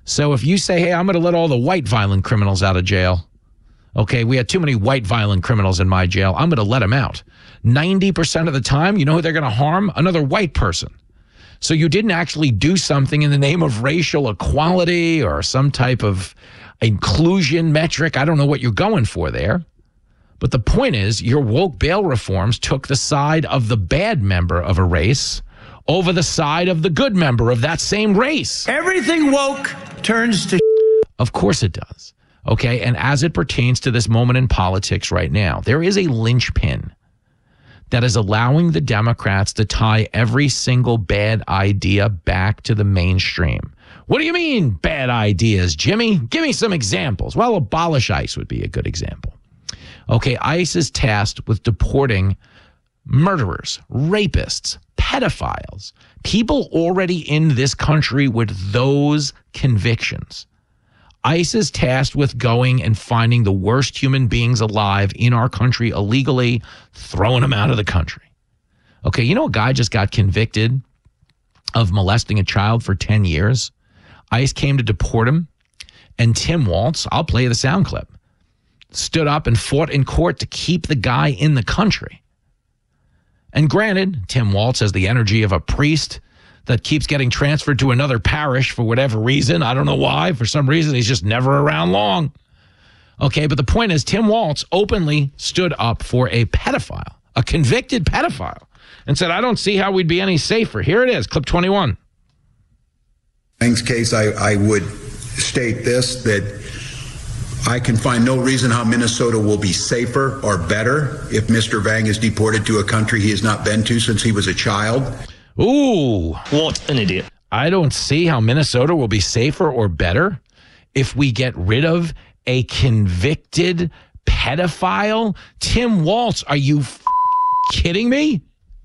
So if you say, hey, I'm going to let all the white violent criminals out of jail. Okay, we had too many white violent criminals in my jail. I'm going to let them out. 90% of the time, you know who they're going to harm? Another white person. So you didn't actually do something in the name of racial equality or some type of inclusion metric. I don't know what you're going for there. But the point is, your woke bail reforms took the side of the bad member of a race over the side of the good member of that same race. Everything woke turns to... Of course it does. Okay, and as it pertains to this moment in politics right now, there is a linchpin that is allowing the Democrats to tie every single bad idea back to the mainstream. What do you mean, bad ideas, Jimmy? Give me some examples. Well, abolish ICE would be a good example. Okay, ICE is tasked with deporting murderers, rapists, pedophiles, people already in this country with those convictions. ICE is tasked with going and finding the worst human beings alive in our country illegally, throwing them out of the country. Okay, you know a guy just got convicted of molesting a child for 10 years? ICE came to deport him, and Tim Walz, I'll play the sound clip, stood up and fought in court to keep the guy in the country. And granted, Tim Walz has the energy of a priest that keeps getting transferred to another parish for whatever reason. I don't know why. For some reason, he's just never around long. Okay, but the point is, Tim Walz openly stood up for a pedophile, a convicted pedophile, and said, I don't see how we'd be any safer. Here it is, clip 21. Vang's case, I would state this, that I can find no reason how Minnesota will be safer or better if Mr. Vang is deported to a country he has not been to since he was a child. Ooh. What an idiot. I don't see how Minnesota will be safer or better if we get rid of a convicted pedophile. Tim Walz, are you kidding me?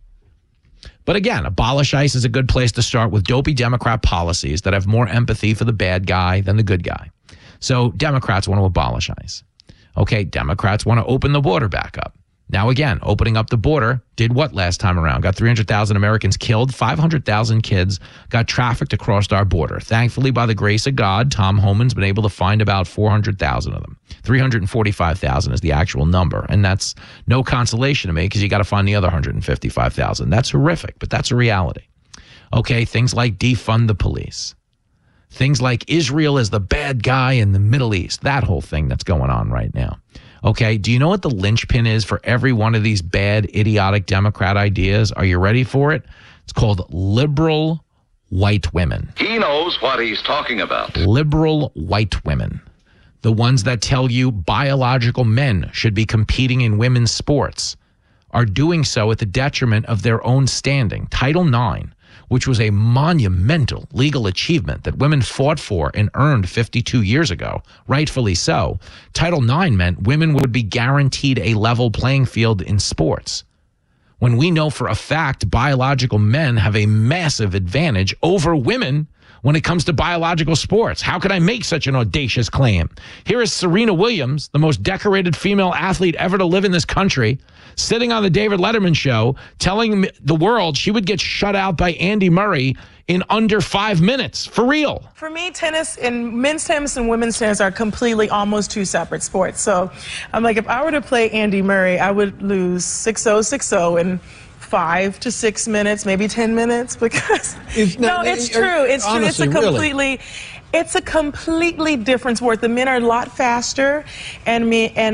But again, abolish ICE is a good place to start with dopey Democrat policies that have more empathy for the bad guy than the good guy. So Democrats want to abolish ICE. Okay, Democrats want to open the border back up. Now, again, opening up the border did what last time around? Got 300,000 Americans killed, 500,000 kids got trafficked across our border. Thankfully, by the grace of God, Tom Homan's been able to find about 400,000 of them. 345,000 is the actual number. And that's no consolation to me because you got to find the other 155,000. That's horrific, but that's a reality. Okay, things like defund the police. Things like Israel is the bad guy in the Middle East. That whole thing that's going on right now. Okay, do you know what the linchpin is for every one of these bad, idiotic Democrat ideas? Are you ready for it? It's called liberal white women. He knows what he's talking about. Liberal white women. The ones that tell you biological men should be competing in women's sports are doing so at the detriment of their own standing. Title IX, which was a monumental legal achievement that women fought for and earned 52 years ago, rightfully so. Title IX meant women would be guaranteed a level playing field in sports. When we know for a fact biological men have a massive advantage over women when it comes to biological sports. How could I make such an audacious claim? Here is Serena Williams, the most decorated female athlete ever to live in this country, sitting on the David Letterman show, telling the world she would get shut out by Andy Murray in under 5 minutes. For real. For me, tennis and men's tennis and women's tennis are completely almost two separate sports. So I'm like, if I were to play Andy Murray, I would lose 6-0, 6-0 in 5 to 6 minutes, maybe 10 minutes, because it's true. It's true. It's a completely, it's a completely different sport. The men are a lot faster, and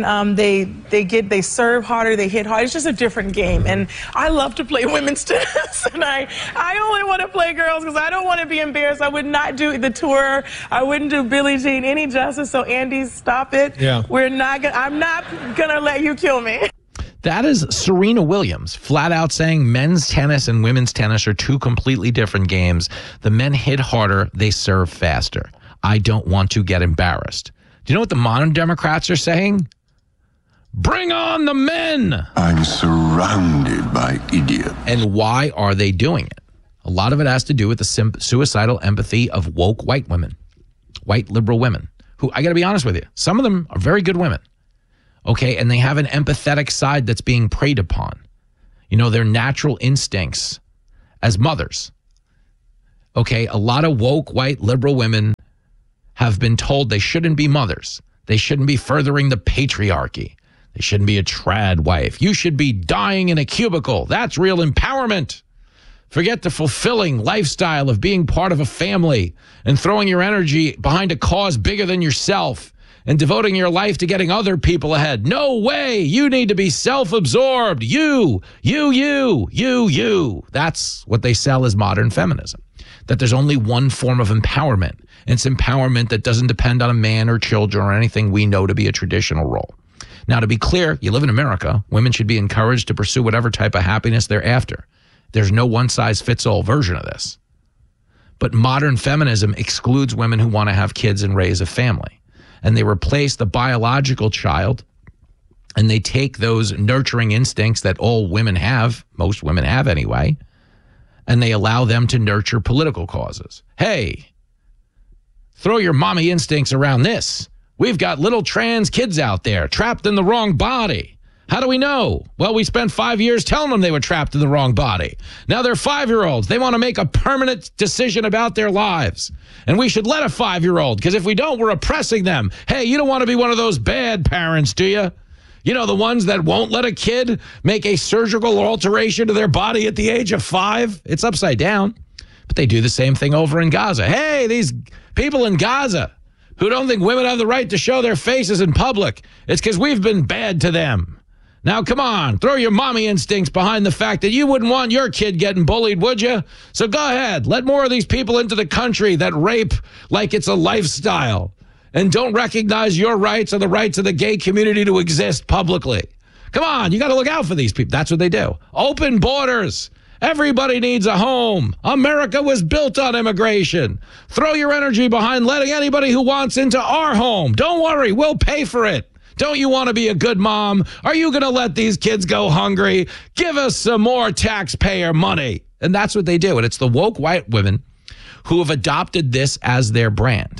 they serve harder, they hit harder. It's just a different game, and I love to play women's tennis, and I only want to play girls because I don't want to be embarrassed. I would not do the tour. I wouldn't do Billie Jean any justice. So Andy, stop it. Yeah. I'm not gonna let you kill me. That is Serena Williams flat out saying men's tennis and women's tennis are two completely different games. The men hit harder, they serve faster. I don't want to get embarrassed. Do you know what the modern Democrats are saying? Bring on the men! I'm surrounded by idiots. And why are they doing it? A lot of it has to do with the suicidal empathy of woke white women, white liberal women, who, I got to be honest with you, some of them are very good women. Okay, and they have an empathetic side that's being preyed upon. You know, their natural instincts as mothers. Okay, a lot of woke, white, liberal women have been told they shouldn't be mothers. They shouldn't be furthering the patriarchy. They shouldn't be a trad wife. You should be dying in a cubicle. That's real empowerment. Forget the fulfilling lifestyle of being part of a family and throwing your energy behind a cause bigger than yourself and devoting your life to getting other people ahead. No way. You need to be self-absorbed. You. That's what they sell as modern feminism. That there's only one form of empowerment. And it's empowerment that doesn't depend on a man or children or anything we know to be a traditional role. Now, to be clear, you live in America. Women should be encouraged to pursue whatever type of happiness they're after. There's no one-size-fits-all version of this. But modern feminism excludes women who want to have kids and raise a family. And they replace the biological child, and they take those nurturing instincts that all women have, most women have anyway, and they allow them to nurture political causes. Hey, throw your mommy instincts around this. We've got little trans kids out there trapped in the wrong body. How do we know? Well, we spent 5 years telling them they were trapped in the wrong body. Now they're 5-year-olds. They want to make a permanent decision about their lives. And we should let a 5-year-old, because if we don't, we're oppressing them. Hey, you don't want to be one of those bad parents, do you? You know, the ones that won't let a kid make a surgical alteration to their body at the age of 5? It's upside down. But they do the same thing over in Gaza. Hey, these people in Gaza who don't think women have the right to show their faces in public, it's because we've been bad to them. Now, come on, throw your mommy instincts behind the fact that you wouldn't want your kid getting bullied, would you? So go ahead, let more of these people into the country that rape like it's a lifestyle and don't recognize your rights or the rights of the gay community to exist publicly. Come on, you got to look out for these people. That's what they do. Open borders. Everybody needs a home. America was built on immigration. Throw your energy behind letting anybody who wants into our home. Don't worry, we'll pay for it. Don't you want to be a good mom? Are you going to let these kids go hungry? Give us some more taxpayer money. And that's what they do. And it's the woke white women who have adopted this as their brand.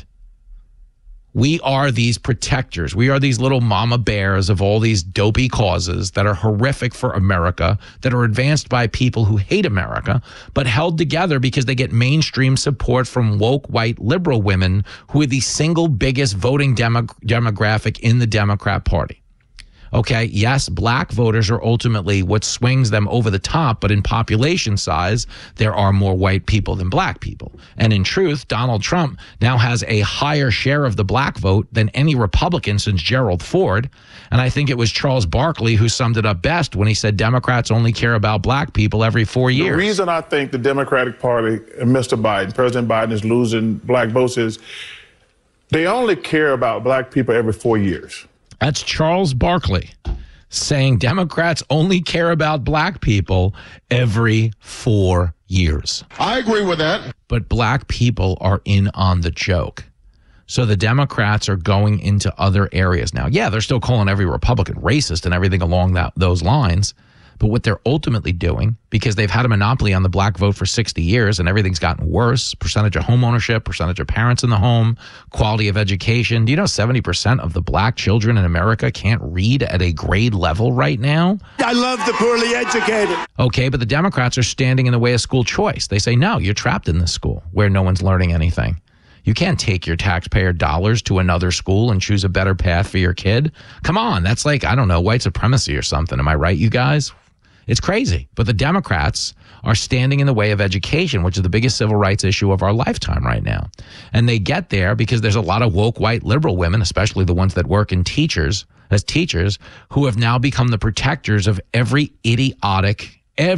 We are these protectors. We are these little mama bears of all these dopey causes that are horrific for America, that are advanced by people who hate America, but held together because they get mainstream support from woke white liberal women who are the single biggest voting demographic in the Democrat Party. Okay, yes, black voters are ultimately what swings them over the top, but in population size, there are more white people than black people. And in truth, Donald Trump now has a higher share of the black vote than any Republican since Gerald Ford. And I think it was Charles Barkley who summed it up best when he said Democrats only care about black people every 4 years. The reason I think the Democratic Party and Mr. Biden, President Biden, is losing black votes is they only care about black people every 4 years. That's Charles Barkley saying Democrats only care about black people every 4 years. I agree with that. But black people are in on the joke. So the Democrats are going into other areas now. Yeah, they're still calling every Republican racist and everything along those lines. But what they're ultimately doing, because they've had a monopoly on the black vote for 60 years and everything's gotten worse, percentage of home ownership, percentage of parents in the home, quality of education. Do you know 70% of the black children in America can't read at a grade level right now? I love the poorly educated. Okay, but the Democrats are standing in the way of school choice. They say, no, you're trapped in this school where no one's learning anything. You can't take your taxpayer dollars to another school and choose a better path for your kid. Come on, that's like, I don't know, white supremacy or something. Am I right, you guys? It's crazy. But the Democrats are standing in the way of education, which is the biggest civil rights issue of our lifetime right now. And they get there because there's a lot of woke white liberal women, especially the ones that work in as teachers, who have now become the protectors of every idiotic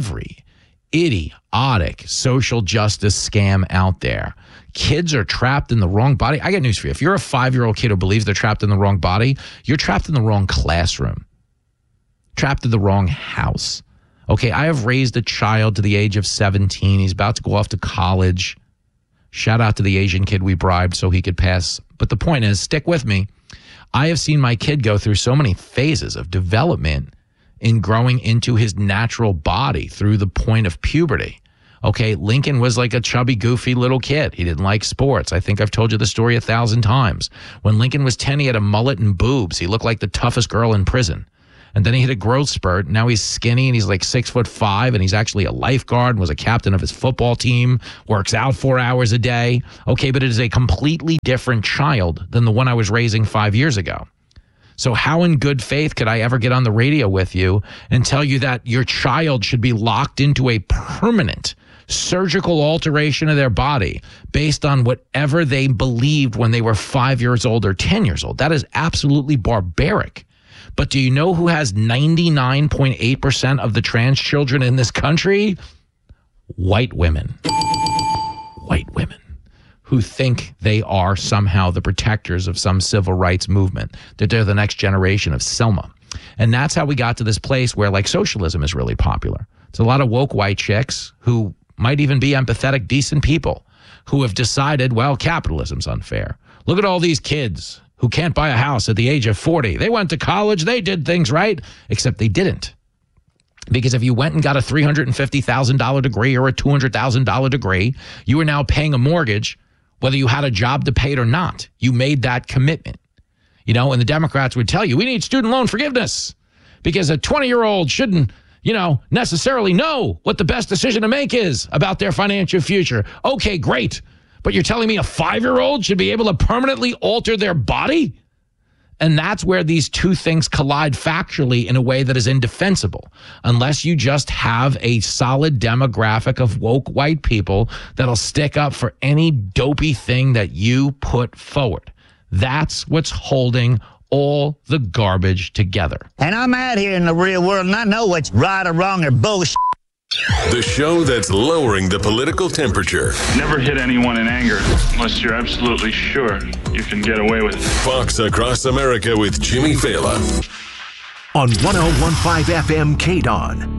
social justice scam out there. Kids are trapped in the wrong body. I got news for you. If you're a 5-year-old kid who believes they're trapped in the wrong body, you're trapped in the wrong classroom, trapped in the wrong house. Okay, I have raised a child to the age of 17. He's about to go off to college. Shout out to the Asian kid we bribed so he could pass. But the point is, stick with me. I have seen my kid go through so many phases of development in growing into his natural body through the point of puberty. Okay, Lincoln was like a chubby, goofy little kid. He didn't like sports. I think I've told you the story 1,000 times. When Lincoln was 10, he had a mullet and boobs. He looked like the toughest girl in prison. And then he hit a growth spurt. Now he's skinny and he's like 6'5", and he's actually a lifeguard and was a captain of his football team, works out 4 hours a day. Okay, but it is a completely different child than the one I was raising 5 years ago. So how in good faith could I ever get on the radio with you and tell you that your child should be locked into a permanent surgical alteration of their body based on whatever they believed when they were 5 years old or 10 years old? That is absolutely barbaric. But do you know who has 99.8% of the trans children in this country? White women. White women who think they are somehow the protectors of some civil rights movement, that they're the next generation of Selma. And that's how we got to this place where like socialism is really popular. It's a lot of woke white chicks who might even be empathetic, decent people who have decided, well, capitalism's unfair. Look at all these kids who can't buy a house at the age of 40. They went to college, they did things right, except they didn't. Because if you went and got a $350,000 degree or a $200,000 degree, you are now paying a mortgage, whether you had a job to pay it or not. You made that commitment. You know, and the Democrats would tell you, we need student loan forgiveness because a 20-year-old shouldn't, necessarily know what the best decision to make is about their financial future. Okay, great. But you're telling me a 5-year-old should be able to permanently alter their body? And that's where these two things collide factually in a way that is indefensible, unless you just have a solid demographic of woke white people that'll stick up for any dopey thing that you put forward. That's what's holding all the garbage together. And I'm out here in the real world, and I know what's right or wrong or bullshit. The show that's lowering the political temperature. Never hit anyone in anger unless you're absolutely sure you can get away with it. Fox Across America with Jimmy Fallon. On 101.5 FM KDON.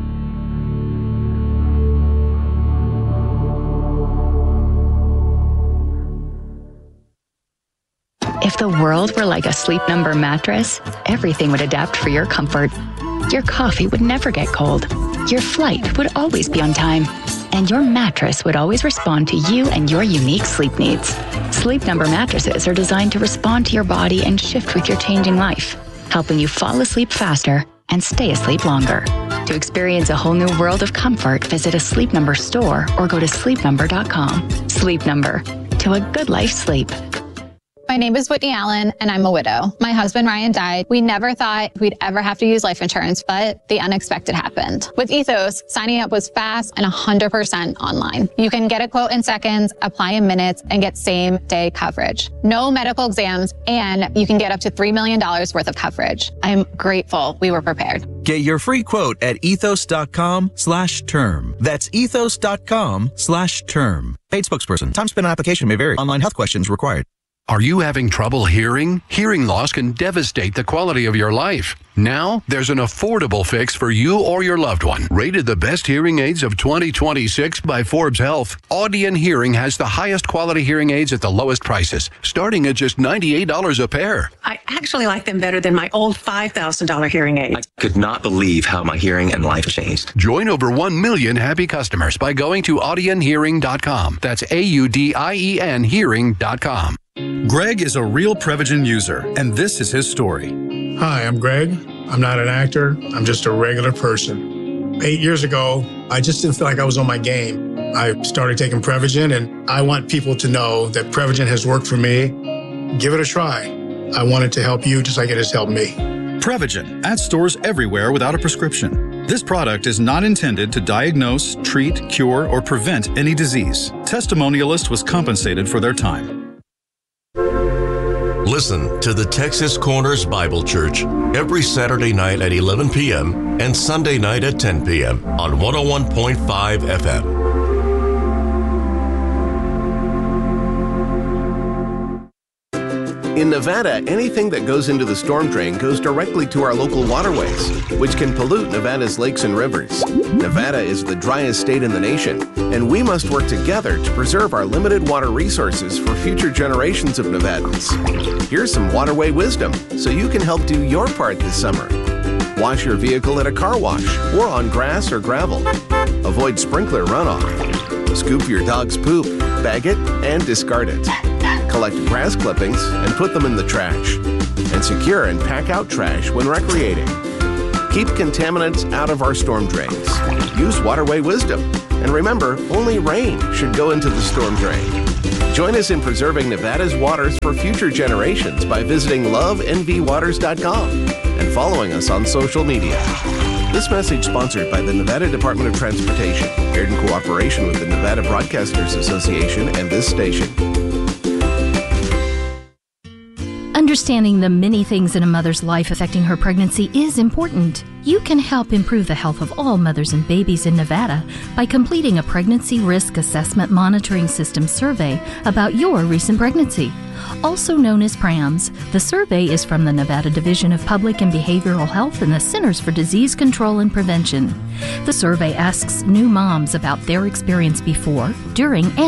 If the world were like a Sleep Number mattress, everything would adapt for your comfort. Your coffee would never get cold. Your flight would always be on time. And your mattress would always respond to you and your unique sleep needs. Sleep Number mattresses are designed to respond to your body and shift with your changing life, helping you fall asleep faster and stay asleep longer. To experience a whole new world of comfort, visit a Sleep Number store or go to sleepnumber.com. Sleep Number. To a good life sleep. My name is Whitney Allen, and I'm a widow. My husband, Ryan, died. We never thought we'd ever have to use life insurance, but the unexpected happened. With Ethos, signing up was fast and 100% online. You can get a quote in seconds, apply in minutes, and get same-day coverage. No medical exams, and you can get up to $3 million worth of coverage. I'm grateful we were prepared. Get your free quote at ethos.com/term. That's ethos.com/term. Paid spokesperson. Time spent on application may vary. Online health questions required. Are you having trouble hearing? Hearing loss can devastate the quality of your life. Now, there's an affordable fix for you or your loved one. Rated the best hearing aids of 2026 by Forbes Health, Audion Hearing has the highest quality hearing aids at the lowest prices, starting at just $98 a pair. I actually like them better than my old $5,000 hearing aids. I could not believe how my hearing and life changed. Join over 1 million happy customers by going to audionhearing.com. That's AUDIEN hearing.com. Greg is a real Prevagen user, and this is his story. Hi, I'm Greg. I'm not an actor. I'm just a regular person. 8 years ago, I just didn't feel like I was on my game. I started taking Prevagen, and I want people to know that Prevagen has worked for me. Give it a try. I want it to help you just like it has helped me. Prevagen, at stores everywhere without a prescription. This product is not intended to diagnose, treat, cure, or prevent any disease. Testimonialist was compensated for their time. Listen to the Texas Corners Bible Church every Saturday night at 11 p.m. and Sunday night at 10 p.m. on 101.5 FM. In Nevada, anything that goes into the storm drain goes directly to our local waterways, which can pollute Nevada's lakes and rivers. Nevada is the driest state in the nation, and we must work together to preserve our limited water resources for future generations of Nevadans. Here's some waterway wisdom so you can help do your part this summer. Wash your vehicle at a car wash or on grass or gravel. Avoid sprinkler runoff. Scoop your dog's poop, bag it, and discard it. Collect grass clippings and put them in the trash. And secure and pack out trash when recreating. Keep contaminants out of our storm drains. Use waterway wisdom. And remember, only rain should go into the storm drain. Join us in preserving Nevada's waters for future generations by visiting lovenvwaters.com and following us on social media. This message sponsored by the Nevada Department of Transportation, aired in cooperation with the Nevada Broadcasters Association and this station. Understanding the many things in a mother's life affecting her pregnancy is important. You can help improve the health of all mothers and babies in Nevada by completing a Pregnancy Risk Assessment Monitoring System survey about your recent pregnancy. Also known as PRAMS, the survey is from the Nevada Division of Public and Behavioral Health and the Centers for Disease Control and Prevention. The survey asks new moms about their experience before, during, and